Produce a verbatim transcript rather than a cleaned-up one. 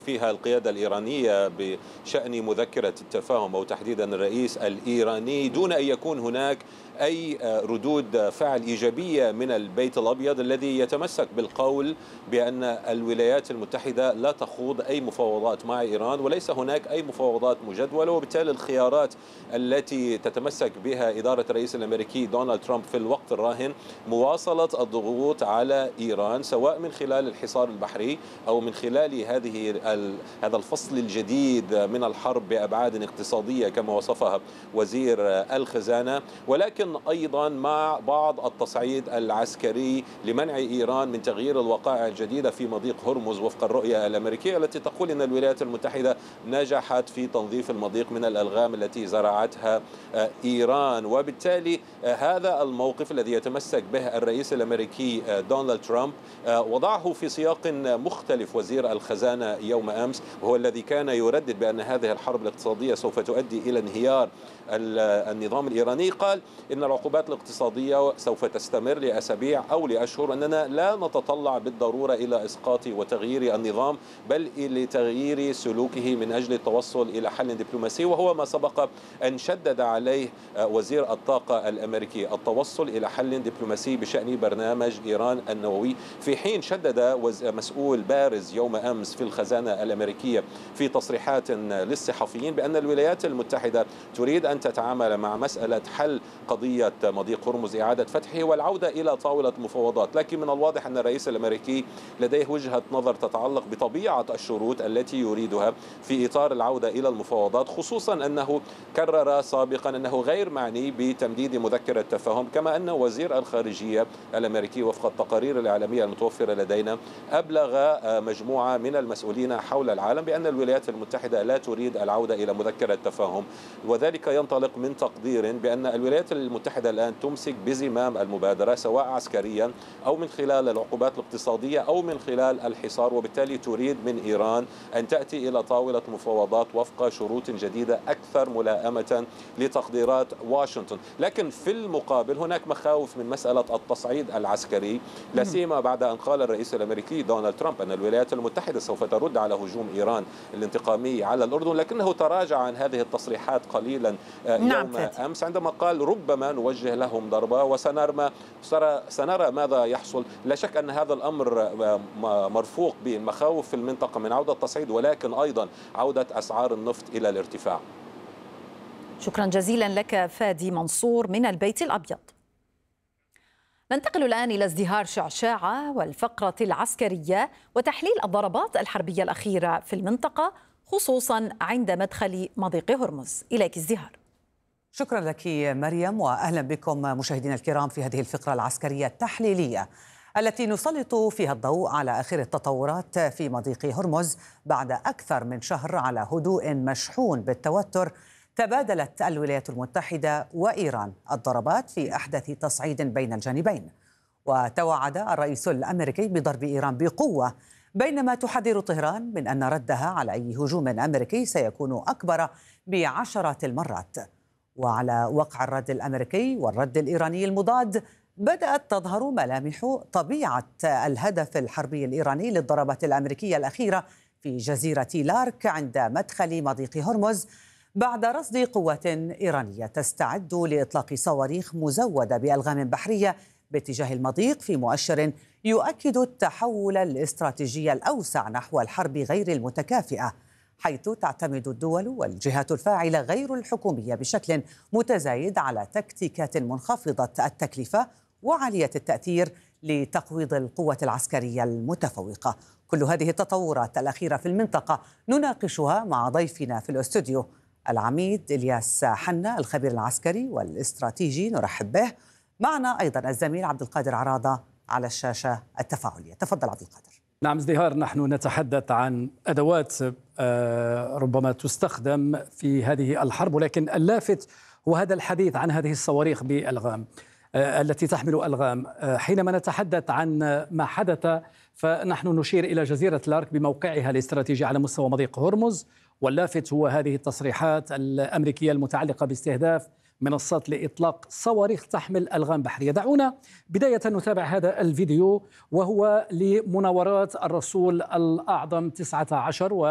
فيها القيادة الإيرانية بشأن مذكرة التفاهم أو تحديدا الرئيس الإيراني دون أن يكون هناك أي ردود فعل إيجابية من البيت الأبيض الذي يتمسك بالقول بأن الولايات المتحدة لا تخوض أي مفاوضات مع إيران وليس هناك أي مفاوضات مجدولة. وبالتالي الخيارات التي تتمسك بها إدارة الرئيس الأمريكي دونالد ترامب في الوقت الراهن مواصلة الضغوط على إيران سواء من خلال الحصار البحري أو من خلال هذه هذا الفصل الجديد من الحرب بأبعاد اقتصادية كما وصفها وزير الخزانة، ولكن أيضا مع بعض التصعيد العسكري لمنع إيران من تغيير الوقائع الجديدة في مضيق هرمز وفق الرؤية الأمريكية التي تقول أن الولايات المتحدة نجحت في تنظيف المضيق من الألغام التي زرعتها إيران. وبالتالي هذا الموقف الذي يتمسك به الرئيس الأمريكي دونالد ترامب وضعه في سياق مختلف وزير الخزانة يوم أمس، وهو الذي كان يردد بأن هذه الحرب الاقتصادية سوف تؤدي إلى انهيار النظام الإيراني. قال إن العقوبات الاقتصادية سوف تستمر لأسابيع أو لأشهر، أننا لا نتطلع بالضرورة إلى إسقاط وتغيير النظام بل لتغيير سلوكه من أجل التوصل إلى حل دبلوماسي، وهو ما سبق أن شدد عليه وزير الطاقة الأمريكي التوصل إلى حل دبلوماسي بشأن برنامج إيران النووي، في حين شدد مسؤول بارز يوم أمس في الخزانة الأمريكية في تصريحات للصحفيين بأن الولايات المتحدة تريد أن تتعامل مع مسألة حل قضية مضيق هرمز إعادة فتحه والعودة إلى طاولة مفاوضات. لكن من الواضح أن الرئيس الأمريكي لديه وجهة نظر تتعلق بطبيعة الشروط التي يريدها في إطار العودة إلى المفاوضات، خصوصا أنه كرر سابقا أنه غير معني بتمديد مذكرة تفاهم، كما أن وزير الخارجية الأمريكي وفق التقارير الإعلامية المتوفرة لدينا أبلغ مجموعة من المسؤولين حول العالم بأن الولايات المتحدة لا تريد العودة إلى مذكرة تفاهم، وذلك ينطلق من تقدير بأن الولايات المتحدة الآن تمسك بزمام المبادرة سواء عسكريا أو من خلال العقوبات الاقتصادية أو من خلال الحصار، وبالتالي تريد من إيران أن تأتي إلى طاولة مفاوضات وفق شروط جديدة أكثر ملائمة لتقديرات واشنطن. لكن في المقابل هناك مخاوف من مسألة التصعيد العسكري، لا سيما بعد أن قال الرئيس الأمريكي دونالد ترامب أن الولايات المتحدة سوف ترد على هجوم إيران الانتقامي على الأردن، لكنه تراجع عن هذه التصريحات قليلا يوم نعم أمس عندما قال ربما نوجه لهم ضربة وسنرى سنرى ماذا يحصل. لا شك أن هذا الأمر مرفوق بالمخاوف في المنطقة من عودة التصعيد، ولكن أيضا عودة أسعار النفط إلى الارتفاع. شكرا جزيلا لك فادي منصور من البيت الأبيض. ننتقل الآن إلى ازدهار شعشاعة والفقرة العسكرية وتحليل الضربات الحربية الأخيرة في المنطقة خصوصا عند مدخل مضيق هرمز. إليك ازدهار. شكرا لك مريم، وأهلا بكم مشاهدينا الكرام في هذه الفقرة العسكرية التحليلية التي نسلط فيها الضوء على آخر التطورات في مضيق هرمز بعد أكثر من شهر على هدوء مشحون بالتوتر. تبادلت الولايات المتحدة وإيران الضربات في أحدث تصعيد بين الجانبين، وتوعد الرئيس الأمريكي بضرب إيران بقوة، بينما تحذر طهران من أن ردها على أي هجوم أمريكي سيكون أكبر بعشرات المرات. وعلى وقع الرد الأمريكي والرد الإيراني المضاد بدأت تظهر ملامح طبيعة الهدف الحربي الإيراني للضربات الأمريكية الأخيرة في جزيرة لارك عند مدخل مضيق هرمز، بعد رصد قوات إيرانية تستعد لإطلاق صواريخ مزودة بألغام بحرية باتجاه المضيق، في مؤشر يؤكد التحول الاستراتيجي الأوسع نحو الحرب غير المتكافئة، حيث تعتمد الدول والجهات الفاعلة غير الحكومية بشكل متزايد على تكتيكات منخفضة التكلفة وعالية التأثير لتقويض القوة العسكرية المتفوقة. كل هذه التطورات الأخيرة في المنطقة نناقشها مع ضيفنا في الاستوديو العميد إلياس حنا الخبير العسكري والاستراتيجي، نرحب به. معنا أيضا الزميل عبد القادر عراضة على الشاشة التفاعلية. تفضل عبد القادر. نعم ازدهار، نحن نتحدث عن أدوات ربما تستخدم في هذه الحرب، ولكن اللافت هو هذا الحديث عن هذه الصواريخ بالألغام التي تحمل ألغام. حينما نتحدث عن ما حدث فنحن نشير إلى جزيرة لارك بموقعها الاستراتيجي على مستوى مضيق هرمز، واللافت هو هذه التصريحات الأمريكية المتعلقة باستهداف منصات لإطلاق صواريخ تحمل ألغام بحرية. دعونا بداية نتابع هذا الفيديو وهو لمناورات الرسول الأعظم تسعة عشر